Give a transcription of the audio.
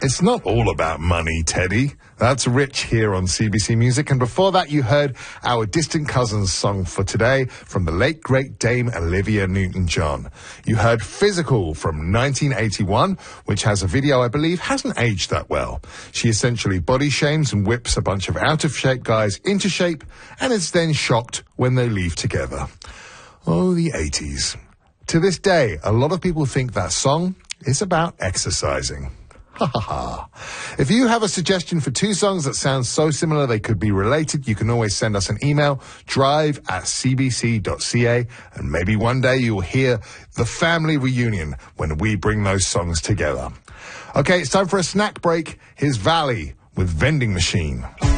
It's not all about money, Teddy. That's Rich here on CBC Music. And before that, you heard our Distant Cousins song for today from the late, great Dame Olivia Newton-John. You heard Physical from 1981, which has a video I believe hasn't aged that well. She essentially body shames and whips a bunch of out-of-shape guys into shape and is then shocked when they leave together. Oh, the 80s. To this day, a lot of people think that song is about exercising. Ha ha ha. If you have a suggestion for two songs that sound so similar they could be related, you can always send us an email, drive@cbc.ca, and maybe one day you'll hear the family reunion when we bring those songs together. Okay, it's time for a snack break. Here's Valley with Vending Machine.